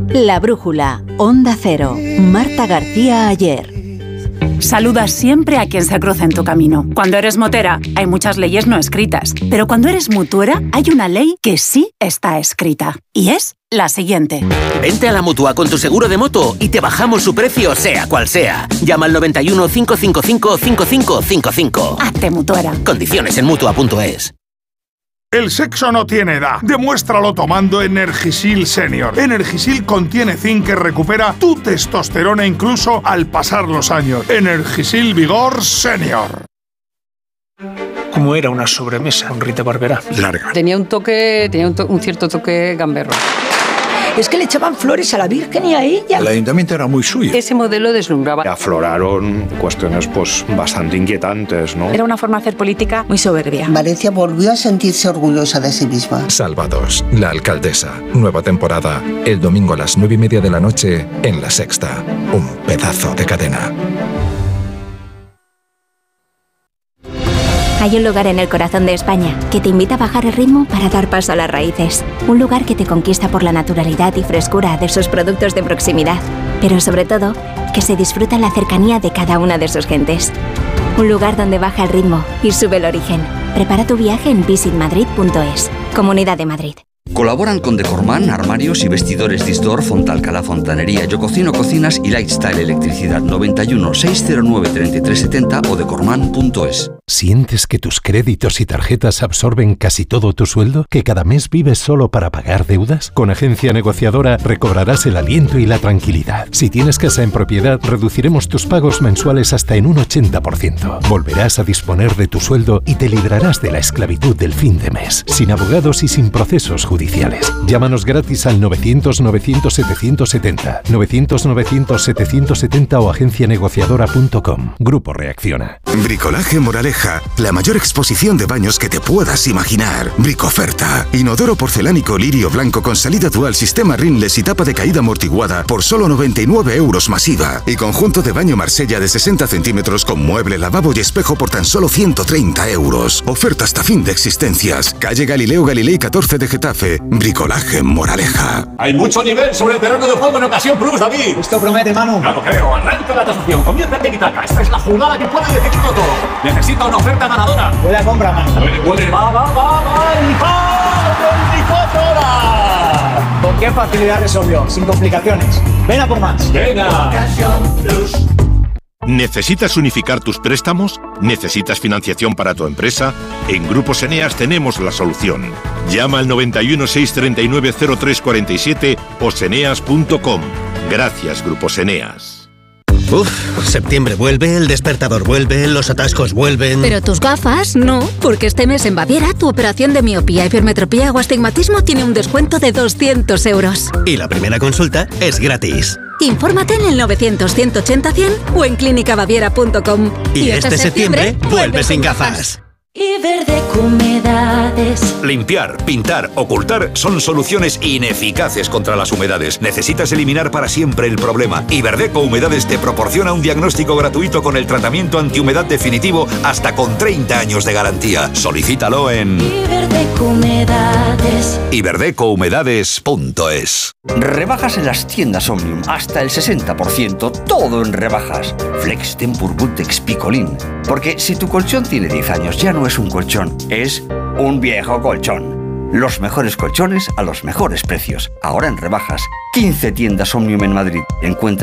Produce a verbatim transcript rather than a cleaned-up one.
La Brújula, Onda Cero, Marta García Ayer. Saluda siempre a quien se cruza en tu camino. Cuando eres motera, hay muchas leyes no escritas. Pero cuando eres mutuera, hay una ley que sí está escrita. Y es la siguiente. Vente a la Mutua con tu seguro de moto y te bajamos su precio, sea cual sea. Llama al noventa y uno, cinco cinco cinco, cinco cinco cinco cinco. Hazte mutuera. Condiciones en mutua punto es. El sexo no tiene edad. Demuéstralo tomando Energisil Senior. Energisil contiene zinc que recupera tu testosterona incluso al pasar los años. Energisil Vigor Senior. Como era una sobremesa con Rita Barberá. Larga. Tenía un toque, tenía un, to- un cierto toque gamberro. Es que le echaban flores a la Virgen y a ella. El ayuntamiento era muy suyo. Ese modelo deslumbraba. Afloraron cuestiones pues bastante inquietantes, ¿no? Era una forma de hacer política muy soberbia. Valencia volvió a sentirse orgullosa de sí misma. Salvados, la alcaldesa. Nueva temporada. El domingo a las nueve y media de la noche en La Sexta. Un pedazo de cadena. Hay un lugar en el corazón de España que te invita a bajar el ritmo para dar paso a las raíces. Un lugar que te conquista por la naturalidad y frescura de sus productos de proximidad. Pero sobre todo, que se disfruta la cercanía de cada una de sus gentes. Un lugar donde baja el ritmo y sube el origen. Prepara tu viaje en visit madrid punto es. Comunidad de Madrid. Colaboran con Decorman, armarios y vestidores Distor, Fontalcala Fontanería, Yo Cocino Cocinas y Lifestyle Electricidad. Noventa y uno, seiscientos nueve, treinta y tres setenta o decorman punto es. ¿Sientes que tus créditos y tarjetas absorben casi todo tu sueldo? ¿Que cada mes vives solo para pagar deudas? Con Agencia Negociadora recobrarás el aliento y la tranquilidad. Si tienes casa en propiedad, reduciremos tus pagos mensuales hasta en un ochenta por ciento. Volverás a disponer de tu sueldo y te librarás de la esclavitud del fin de mes, sin abogados y sin procesos judiciales. Llámanos gratis al novecientos, novecientos, setecientos setenta, novecientos, novecientos, setecientos setenta o agencia negociadora punto com. Grupo Reacciona. Bricolaje Moraleja. La mayor exposición de baños que te puedas imaginar. Bricoferta. Inodoro porcelánico lirio blanco con salida dual, sistema rinless y tapa de caída amortiguada por solo noventa y nueve euros masiva. Y conjunto de baño Marsella de sesenta centímetros con mueble, lavabo y espejo por tan solo ciento treinta euros. Oferta hasta fin de existencias. Calle Galileo Galilei catorce de Getafe. Bricolaje Moraleja. Hay mucho nivel sobre el terreno de juego en Ocasión Plus, David. Esto promete, Manu. Ya lo creo. Arranca la tasación. Comienza el tiki-taka. Esta es la jugada que puede decidirlo todo. Necesito una oferta ganadora. Puede compra, Manu. Puede, puede. Va, va, va, va. Y va. veinticuatro horas. ¿Con qué facilidad resolvió? Sin complicaciones. Ven a por más. Venga. Ocasión Plus. ¿Necesitas unificar tus préstamos? ¿Necesitas financiación para tu empresa? En Grupos Eneas tenemos la solución. Llama al noventa y uno, seiscientos treinta y nueve, cero tres cuarenta y siete o seneas punto com. Gracias, Grupos Eneas. Uf, septiembre vuelve, el despertador vuelve, los atascos vuelven... Pero tus gafas no, porque este mes en Baviera tu operación de miopía, hipermetropía o astigmatismo tiene un descuento de doscientos euros. Y la primera consulta es gratis. Infórmate en el novecientos, ciento ochenta, cien o en clínica baviera punto com. Y, y este, este septiembre, septiembre vuelve sin gafas. Iberdeco Humedades. Limpiar, pintar, ocultar son soluciones ineficaces contra las humedades. Necesitas eliminar para siempre el problema. Iberdeco Humedades te proporciona un diagnóstico gratuito con el tratamiento antihumedad definitivo hasta con treinta años de garantía. Solicítalo en Iberdeco Humedades. iberdeco humedades punto es. Rebajas en las tiendas Omnium. Hasta el sesenta por ciento. Todo en rebajas. Flex Tempur Bultex Picolín. Porque si tu colchón tiene diez años ya no es un colchón, es un viejo colchón. Los mejores colchones a los mejores precios. Ahora en rebajas. quince tiendas Omnium en Madrid. Encuentra